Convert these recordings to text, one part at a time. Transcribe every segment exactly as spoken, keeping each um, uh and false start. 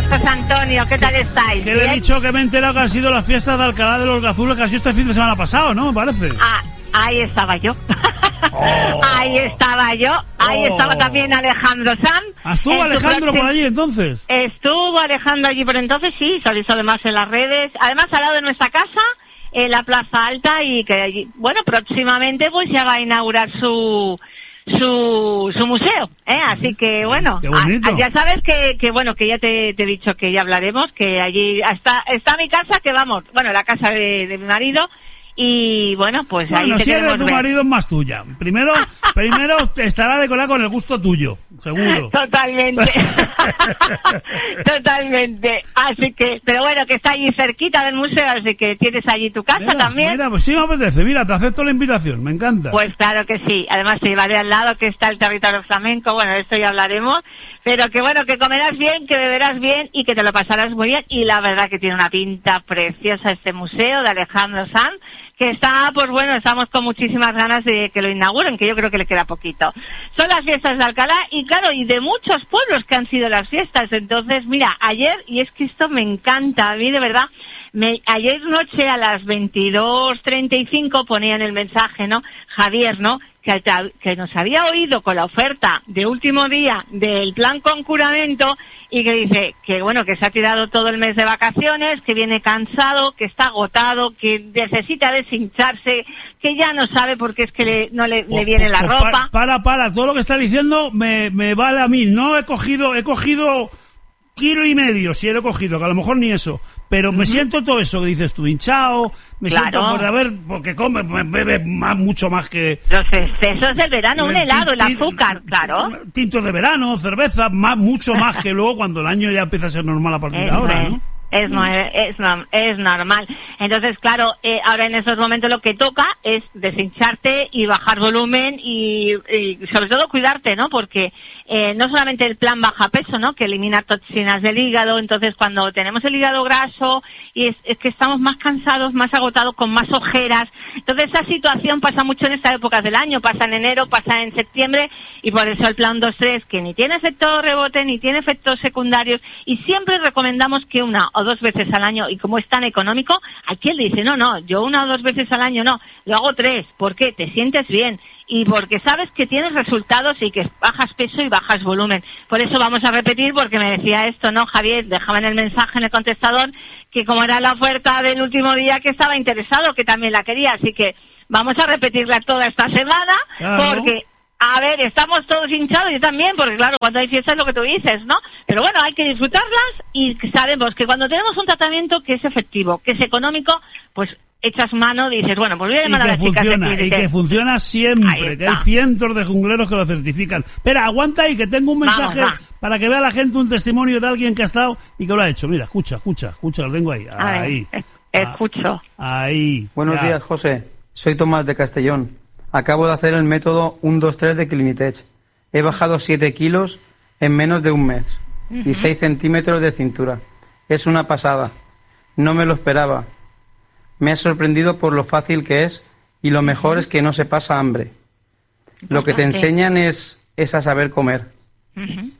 José Antonio, ¿qué tal estáis? Que le he dicho que me he enterado que han sido las fiestas de Alcalá de los Gazules, que ha sido este fin de semana pasado, ¿no? Me parece. Ah, ahí estaba yo. Oh. Ahí estaba yo. Ahí Oh. estaba también Alejandro Sanz. ¿Estuvo Alejandro por allí entonces? Estuvo Alejandro allí por entonces, sí, se avisó además en las redes. Además, al lado de nuestra casa, en la Plaza Alta, y que allí, bueno, próximamente pues ya va a inaugurar su... su su museo, ¿eh? Así que bueno, a, ya sabes que, que bueno, que ya te, te he dicho que ya hablaremos, que allí está, está mi casa, que vamos, bueno, la casa de, de mi marido, y bueno, pues bueno, ahí te si queremos eres tu ver. marido es más tuya. Primero, primero estará decorada con el gusto tuyo, seguro. Totalmente. Totalmente. Así que, pero bueno, que está allí cerquita del museo, así que tienes allí tu casa mira, también. Mira, pues sí me apetece, mira, te acepto la invitación, me encanta. Pues claro que sí, además te llevaré al lado que está el territorio flamenco, bueno, de esto ya hablaremos, pero que bueno, que comerás bien, que beberás bien y que te lo pasarás muy bien, y la verdad que tiene una pinta preciosa este museo de Alejandro Sanz, que está, pues bueno, estamos con muchísimas ganas de que lo inauguren, que yo creo que le queda poquito. Son las fiestas de Alcalá y claro, y de muchos pueblos que han sido las fiestas. Entonces, mira, ayer, y es que esto me encanta, a mí de verdad, me, ayer noche a las veintidós treinta y cinco ponían el mensaje, ¿no? Javier, ¿no? Que, que nos había oído con la oferta de último día del plan concuramento, y que dice que bueno, que se ha tirado todo el mes de vacaciones, que viene cansado, que está agotado, que necesita deshincharse, que ya no sabe porque es que le, no le, le viene la pues ropa. Para, para, para, todo lo que está diciendo me, me vale a mí. No he cogido, he cogido kilo y medio, si lo he cogido, que a lo mejor ni eso, pero uh-huh. me siento todo eso que dices tú, hinchado, me claro. siento por haber, porque come, bebe más, mucho más que... Los excesos del verano, un helado, el azúcar, claro. Tintos de verano, cerveza, más, mucho más que luego cuando el año ya empieza a ser normal a partir de ahora, ¿no? Es, no, es, no, es normal. Entonces, claro, eh, ahora en esos momentos lo que toca es deshincharte y bajar volumen y, y sobre todo cuidarte, ¿no? Porque eh, no solamente el plan baja peso, ¿no? Que elimina toxinas del hígado. Entonces, cuando tenemos el hígado graso y es, es que estamos más cansados, más agotados, con más ojeras. Entonces, esa situación pasa mucho en esta época del año. Pasa en enero, pasa en septiembre, y por eso el plan dos tres, que ni tiene efecto rebote, ni tiene efectos secundarios, y siempre recomendamos que una o dos veces al año, y como es tan económico, hay quien le dice, no, no, yo una o dos veces al año no, lo hago tres, ¿por qué? Te sientes bien, y porque sabes que tienes resultados y que bajas peso y bajas volumen. Por eso vamos a repetir, porque me decía esto, ¿no, Javier? Dejaba en el mensaje, en el contestador, que como era la oferta del último día, que estaba interesado, que también la quería, así que vamos a repetirla toda esta semana, claro. Porque... A ver, estamos todos hinchados, yo también, porque claro, cuando hay fiestas es lo que tú dices, ¿no? Pero bueno, hay que disfrutarlas, y sabemos que cuando tenemos un tratamiento que es efectivo, que es económico, pues echas mano, dices, bueno, pues voy a llamar a las chicas de Clínica. Y que funciona siempre, que hay cientos de jungleros que lo certifican. Espera, aguanta ahí, que tengo un mensaje Vamos, para que vea la gente un testimonio de alguien que ha estado y que lo ha hecho. Mira, escucha, escucha, escucha, lo tengo ahí. Ahí. Ver, escucho. Ahí. Buenos ya. días, José. Soy Tomás de Castellón. Acabo de hacer el método uno dos tres de Clinitech. He bajado siete kilos en menos de un mes uh-huh. y seis centímetros de cintura. Es una pasada. No me lo esperaba. Me ha sorprendido por lo fácil que es, y lo mejor uh-huh. es que no se pasa hambre. Lo que te enseñan es, es a saber comer. Uh-huh.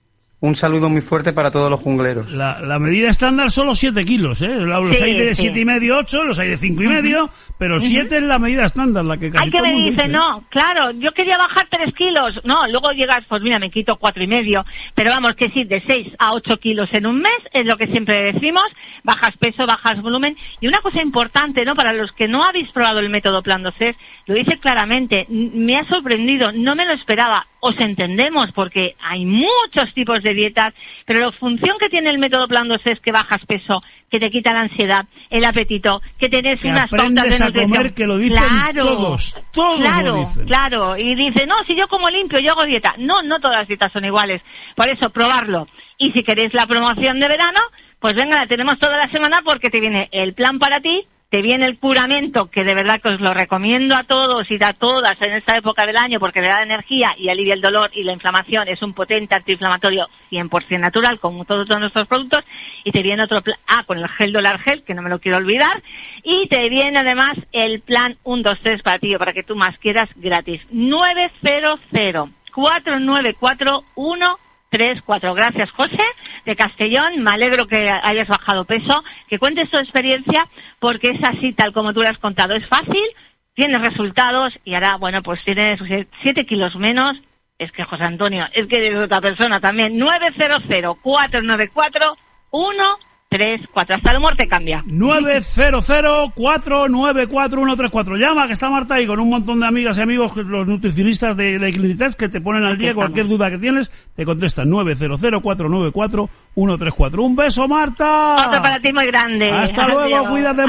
Un saludo muy fuerte para todos los jungleros. La, la medida estándar son los siete kilos, ¿eh? Los sí, hay de sí. siete y medio, ocho, los hay de cinco y uh-huh. medio, pero uh-huh. siete es la medida estándar, la que casi Hay que me dice, no, claro, yo quería bajar tres kilos, no, luego llegas, pues mira, me quito cuatro y medio, pero vamos, que sí, de seis a ocho kilos en un mes, es lo que siempre decimos, bajas peso, bajas volumen, y una cosa importante, ¿no?, para los que no habéis probado el método Plan dos C, lo dice claramente, me ha sorprendido, no me lo esperaba, os entendemos, porque hay muchos tipos de dietas, pero la función que tiene el método Plan dos C es que bajas peso, que te quita la ansiedad, el apetito, que tenés que unas pautas de nutrición. A comer, que lo dicen claro, todos, todos claro, lo dicen. Claro, y dice, no, si yo como limpio, yo hago dieta. No, no todas las dietas son iguales. Por eso, probarlo. Y si queréis la promoción de verano, pues venga, la tenemos toda la semana, porque te viene el plan para ti, te viene el curamento, que de verdad que os lo recomiendo a todos y a todas en esta época del año, porque le da energía y alivia el dolor y la inflamación. Es un potente antiinflamatorio cien por ciento natural, como todos, todos nuestros productos. Y te viene otro plan, ah, con el gel Dolar Gel, que no me lo quiero olvidar. Y te viene además el plan uno dos tres para ti, para que tú más quieras, gratis. nueve cero cero, cuatro nueve cuatro, uno tres cuatro. Gracias, José. de Castellón. Me alegro que hayas bajado peso, que cuentes tu experiencia, porque es así, tal como tú lo has contado. Es fácil, tienes resultados y ahora, bueno, pues tienes siete kilos menos. Es que, José Antonio, es que eres otra persona también. nueve cero cero, cuatro nueve cuatro, uno tres cuatro. Hasta el humor te cambia. nueve cero cero, cuatro nueve cuatro, uno tres cuatro. Llama, que está Marta ahí con un montón de amigas y amigos, los nutricionistas de, de Clinitest, que te ponen al día. Cualquier duda que tienes, te contestan. nueve cero cero, cuatro nueve cuatro, uno tres cuatro. Un beso, Marta. Otro para ti muy grande. Hasta Adiós. luego, cuídate.